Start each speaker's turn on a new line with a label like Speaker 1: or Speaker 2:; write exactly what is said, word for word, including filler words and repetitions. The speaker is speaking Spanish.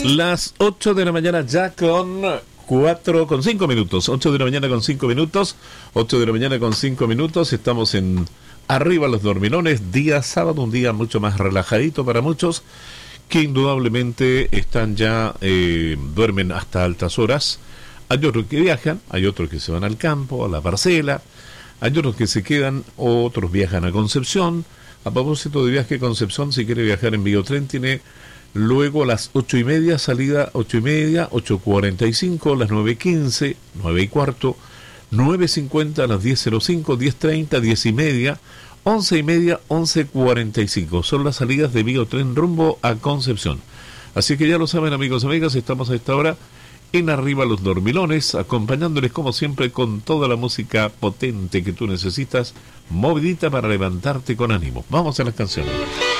Speaker 1: Las ocho de la mañana ya con cuatro, con cinco minutos. ocho de la mañana con cinco minutos. ocho de la mañana con cinco minutos. Estamos en Arriba los Dormilones. Día sábado, un día mucho más relajadito para muchos que indudablemente están ya, eh, duermen hasta altas horas. Hay otros que viajan, hay otros que se van al campo, a la parcela. Hay otros que se quedan, otros viajan a Concepción. A propósito de viaje a Concepción, si quiere viajar en Biotren, tiene luego a las ocho y media, salida ocho y media, ocho cuarenta y cinco, las nueve quince, nueve y cuarto, nueve cincuenta, a las diez cero cinco, diez treinta, diez y media, once y media, once cuarenta y cinco. Son las salidas de Biotren rumbo a Concepción. Así que ya lo saben, amigos y amigas, estamos a esta hora en Arriba los Dormilones, acompañándoles como siempre con toda la música potente que tú necesitas, movidita para levantarte con ánimo. Vamos a las canciones.